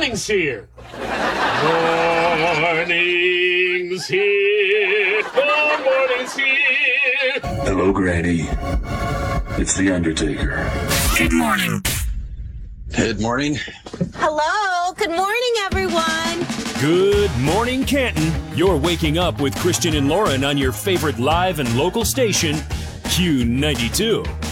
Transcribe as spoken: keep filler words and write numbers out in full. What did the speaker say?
morning's here. Morning's here. The morning's here. Hello, Granny. It's the Undertaker. Good morning. Good morning. Hello. Good morning, everyone. Good morning, Canton. You're waking up with Christian and Lauren on your favorite live and local station, Q ninety-two.